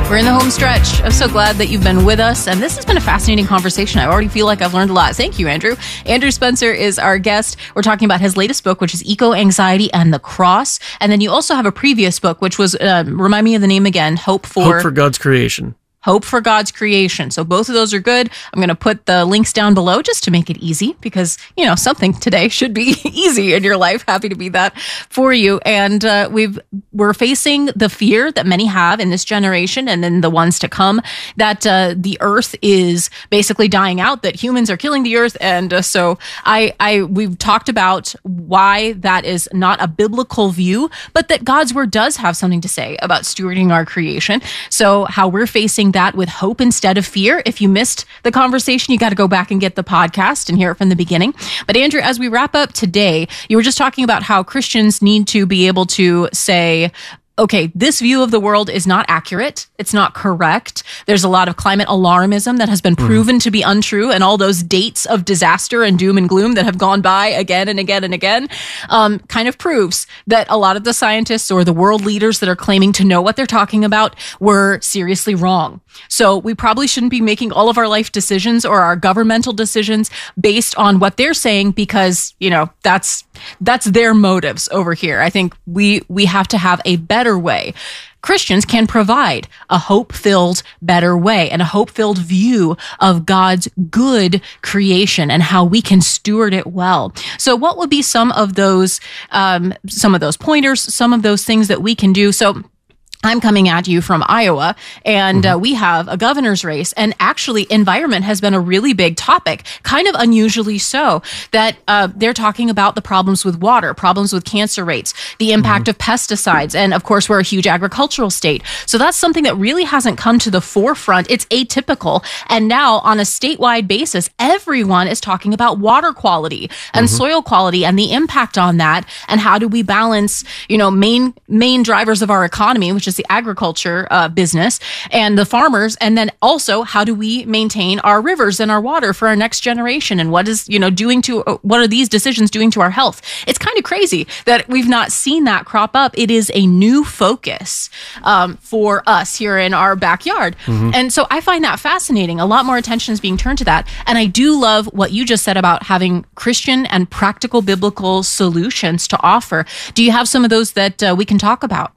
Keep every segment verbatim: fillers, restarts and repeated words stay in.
We're in the home stretch. I'm so glad that you've been with us, and this has been a fascinating conversation. I already feel like I've learned a lot. Thank you, Andrew. Andrew Spencer is our guest. We're talking about his latest book, which is Eco-Anxiety and the Cross. And then you also have a previous book, which was, uh, remind me of the name again, Hope for... Hope for God's Creation. Hope for God's Creation. So both of those are good. I'm going to put the links down below just to make it easy because, you know, something today should be easy in your life. Happy to be that for you. And uh, we've, we're facing the fear that many have in this generation and then the ones to come that uh, the earth is basically dying out, that humans are killing the earth. And uh, so I, I, we've talked about why that is not a biblical view, but that God's word does have something to say about stewarding our creation. So how we're facing that with hope instead of fear. If you missed the conversation, you got to go back and get the podcast and hear it from the beginning. But Andrew, as we wrap up today, you were just talking about how Christians need to be able to say, okay, this view of the world is not accurate. It's not correct. There's a lot of climate alarmism that has been proven mm. to be untrue, and all those dates of disaster and doom and gloom that have gone by again and again and again um, kind of proves that a lot of the scientists or the world leaders that are claiming to know what they're talking about were seriously wrong. So we probably shouldn't be making all of our life decisions or our governmental decisions based on what they're saying because, you know, that's that's their motives over here. I think we we have to have a better way. Christians can provide a hope-filled, better way and a hope-filled view of God's good creation and how we can steward it well. So what would be some of those, um, some of those pointers, some of those things that we can do? So I'm coming at you from Iowa, and mm-hmm. uh, we have a governor's race, and actually environment has been a really big topic, kind of unusually so, that uh, they're talking about the problems with water, problems with cancer rates, the impact mm-hmm. of pesticides, and of course, we're a huge agricultural state. So that's something that really hasn't come to the forefront. It's atypical, and now on a statewide basis, everyone is talking about water quality and mm-hmm. soil quality and the impact on that, and how do we balance, you know, main main drivers of our economy, which is the agriculture uh, business and the farmers, and then also how do we maintain our rivers and our water for our next generation, and what is, you know, doing to uh, what are these decisions doing to our health? It's kind of crazy that we've not seen that crop up. It is a new focus um, for us here in our backyard, mm-hmm. and so I find that fascinating. A lot more attention is being turned to that, and I do love what you just said about having Christian and practical biblical solutions to offer. Do you have some of those that uh, we can talk about?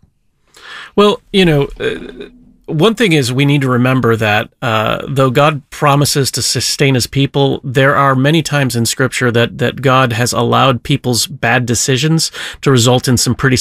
Well, you know, uh, one thing is we need to remember that uh, though God promises to sustain his people, there are many times in Scripture that that God has allowed people's bad decisions to result in some pretty